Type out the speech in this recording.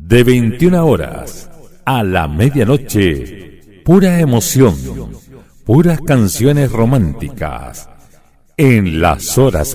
De 21 horas a la medianoche, pura emoción, puras canciones románticas, en las horas